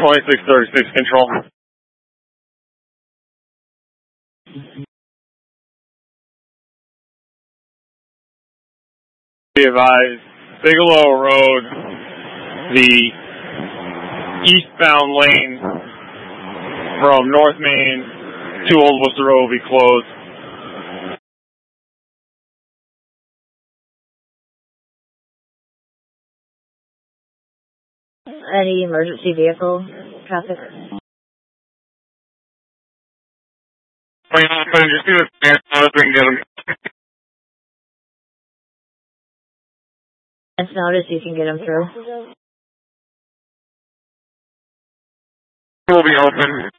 2636 control. Be advised, Bigelow Road, the eastbound lane from North Main to Old Worcester Road will be closed. Any emergency vehicle traffic? Just do it. It's notice you can get them through. Will be open.